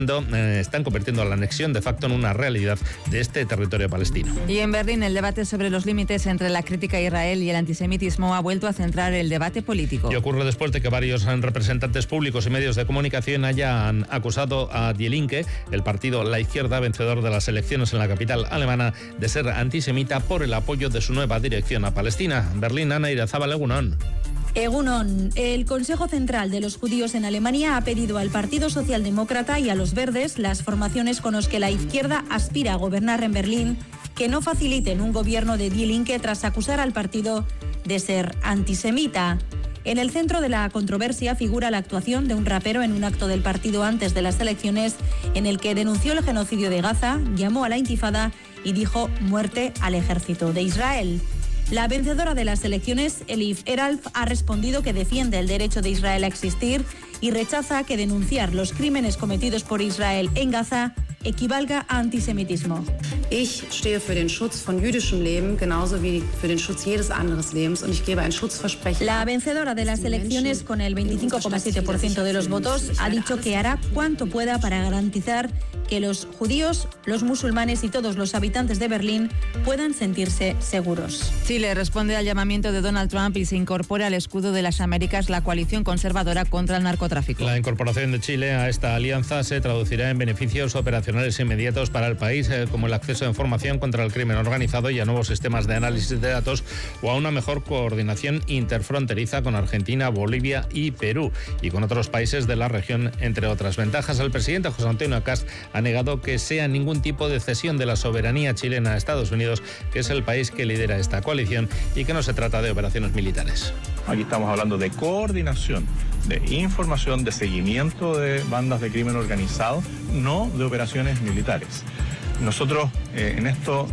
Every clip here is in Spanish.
están convirtiendo la anexión de facto en una realidad de este territorio palestino. Y en Berlín, el debate sobre los límites entre la crítica a Israel y el antisemitismo ha vuelto a centrar el debate político. Y ocurre después de que varios representantes públicos y medios de comunicación hayan acusado a Die Linke, el partido La Izquierda, vencedor de las elecciones en la capital alemana, de ser antisemita por el apoyo de su nueva dirección a Palestina. Berlín, Ana Irazábal, Egunon. Egunon, el Consejo Central de los Judíos en Alemania ha pedido al Partido Socialdemócrata y a los Verdes, las formaciones con las que la izquierda aspira a gobernar en Berlín, que no faciliten un gobierno de Die Linke tras acusar al partido de ser antisemita. En el centro de la controversia figura la actuación de un rapero en un acto del partido antes de las elecciones, en el que denunció el genocidio de Gaza, llamó a la intifada y dijo muerte al ejército de Israel. La vencedora de las elecciones, Elif Eralf, ha respondido que defiende el derecho de Israel a existir y rechaza que denunciar los crímenes cometidos por Israel en Gaza equivalga a antisemitismo. Ich stehe für den Schutz von jüdischem Leben, genauso wie für den Schutz jedes anderes Lebens, und ich gebe ein Schutzversprechen. La vencedora de las elecciones, con el 25,7% de los votos, ha dicho que hará cuanto pueda para garantizar que los judíos, los musulmanes y todos los habitantes de Berlín puedan sentirse seguros. Chile responde al llamamiento de Donald Trump y se incorpora al escudo de las Américas, la coalición conservadora contra el narcotráfico. La incorporación de Chile a esta alianza se traducirá en beneficios operacionales inmediatos para el país, como el acceso a información contra el crimen organizado y a nuevos sistemas de análisis de datos, o a una mejor coordinación interfronteriza con Argentina, Bolivia y Perú, y con otros países de la región, entre otras ventajas. El presidente José Antonio Kast ha negado que sea ningún tipo de cesión de la soberanía chilena a Estados Unidos, que es el país que lidera esta coalición, y que no se trata de operaciones militares. Aquí estamos hablando de coordinación, de información, de seguimiento de bandas de crimen organizado, no de operaciones militares. Nosotros en esto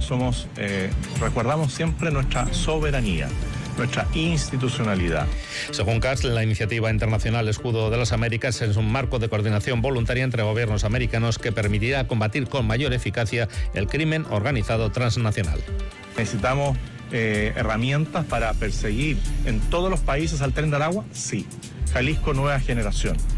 recordamos siempre nuestra soberanía, nuestra institucionalidad. Según Kast, la iniciativa internacional Escudo de las Américas es un marco de coordinación voluntaria entre gobiernos americanos que permitirá combatir con mayor eficacia el crimen organizado transnacional. ¿Necesitamos herramientas para perseguir en todos los países al Tren de Aragua? Sí. Jalisco Nueva Generación.